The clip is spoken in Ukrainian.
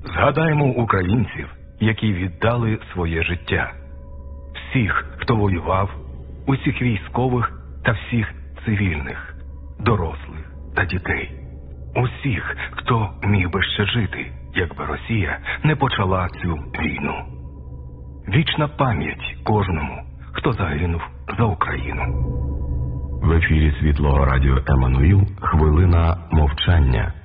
Згадаймо українців, які віддали своє життя. Всіх, хто воював, усіх військових та всіх цивільних, дорослих та дітей. Усіх, хто міг би ще жити, якби Росія не почала цю війну. Вічна пам'ять кожному, хто загинув за Україну. В ефірі Світлого радіо Еммануїл хвилина мовчання.